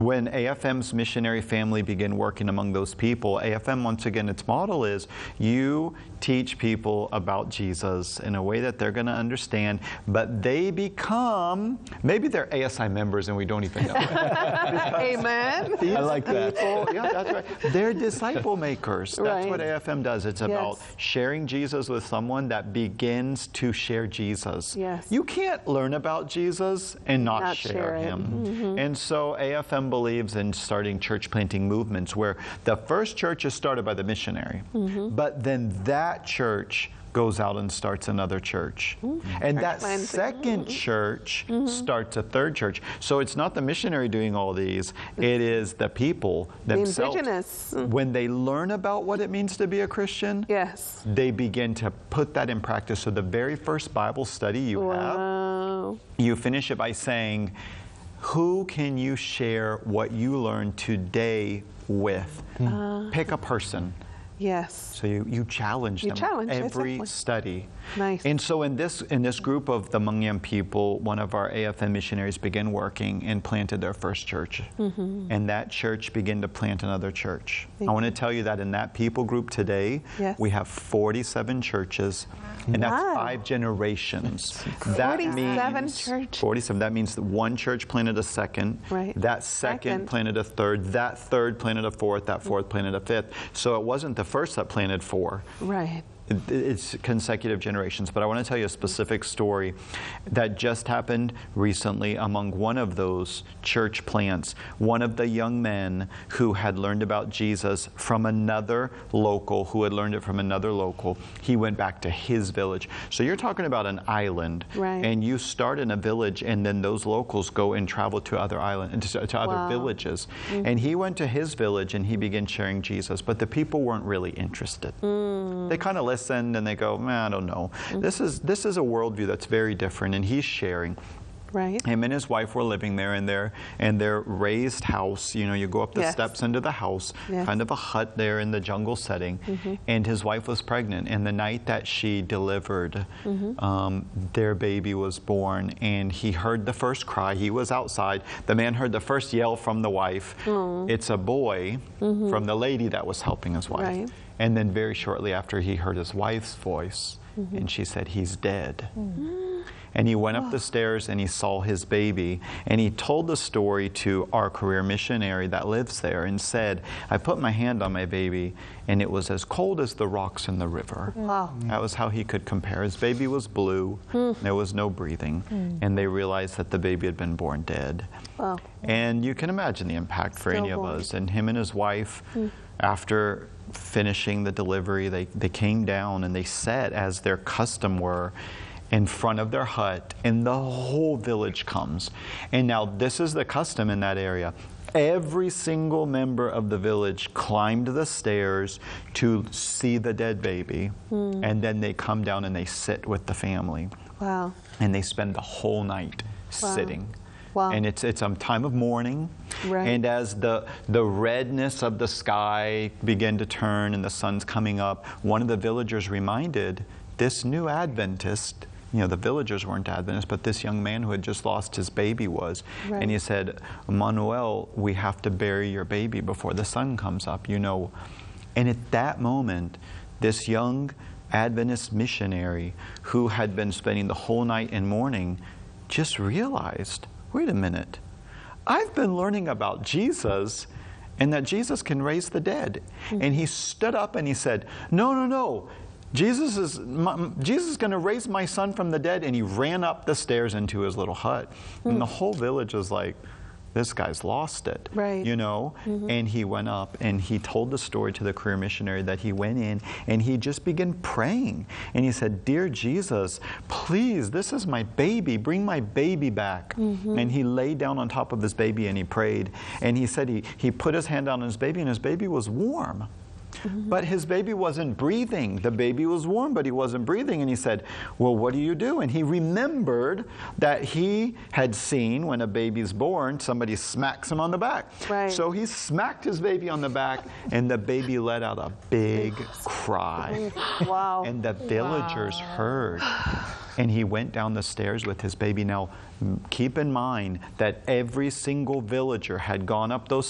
When AFM's missionary family began working among those people, AFM, once again, its model is you teach people about Jesus in a way that they're going to understand, but they become, maybe they're ASI members and we don't even know. Amen. I like that. Yeah, that's right. They're disciple makers. That's what AFM does. It's about sharing Jesus with someone that begins to share Jesus. Yes. You can't learn about Jesus and not share him. Mm-hmm. And so AFM believes in starting church planting movements where the first church is started by the missionary, but then that church goes out and starts another church. And that second church starts a third church. So it's not the missionary doing all these, it is the people themselves. The indigenous. When they learn about what it means to be a Christian, they begin to put that in practice. So the very first Bible study you have, you finish it by saying, who can you share what you learned today with? Pick a person. Yes. So you challenge them every study. Nice. And so in this group of the Hmong people, one of our AFM missionaries began working and planted their first church. And that church began to plant another church. I want to tell you that in that people group today, we have 47 churches. And that's 5 generations. That 47 churches. 47. That means that one church planted a second. That second planted a third. That third planted a fourth. That fourth planted a fifth. So it wasn't the first that planted 4. It's consecutive generations. But I want to tell you a specific story that just happened recently among one of those church plants. One of the young men who had learned about Jesus from another local, he went back to his village. So you're talking about an island, and you start in a village, and then those locals go and travel to other islands, to other villages. And he went to his village, and he began sharing Jesus. But the people weren't really interested. They kind of listened and they go, man, I don't know. This is a worldview that's very different, and he's sharing. Him and his wife were living there in their raised house. You know, you go up the steps into the house, kind of a hut there in the jungle setting. And his wife was pregnant. And the night that she delivered, their baby was born. And he heard the first cry. He was outside. The man heard the first yell from the wife. It's a boy, from the lady that was helping his wife. And then very shortly after, he heard his wife's voice. And she said, he's dead. And he went up the stairs and he saw his baby. And he told the story to our career missionary that lives there and said, I put my hand on my baby and it was as cold as the rocks in the river. That was how he could compare. His baby was blue. There was no breathing. And they realized that the baby had been born dead. And you can imagine the impact for any of us. And him and his wife, after finishing the delivery, they came down and they sat, as their custom were, in front of their hut, and the whole village comes. And now this is the custom in that area. Every single member of the village climbed the stairs to see the dead baby, and then they come down and they sit with the family. And they spend the whole night sitting. And it's a time of mourning. And as the redness of the sky began to turn and the sun's coming up, one of the villagers reminded this new Adventist, you know, the villagers weren't Adventists, but this young man who had just lost his baby was. And he said, Manuel, we have to bury your baby before the sun comes up, you know. And at that moment, this young Adventist missionary who had been spending the whole night in mourning just realized, wait a minute, I've been learning about Jesus and that Jesus can raise the dead. And he stood up and he said, no. Jesus is going to raise my son from the dead. And he ran up the stairs into his little hut. And the whole village was like, this guy's lost it, you know? And he went up and he told the story to the career missionary that he went in and he just began praying. And he said, dear Jesus, please, this is my baby. Bring my baby back. And he lay down on top of his baby and he prayed. And he said he put his hand on his baby and his baby was warm. But his baby wasn't breathing. The baby was warm, but he wasn't breathing. And he said, well, what do you do? And he remembered that he had seen when a baby's born, somebody smacks him on the back. So he smacked his baby on the back, and the baby let out a big cry. And the villagers heard. And he went down the stairs with his baby. Now, keep in mind that every single villager had gone up those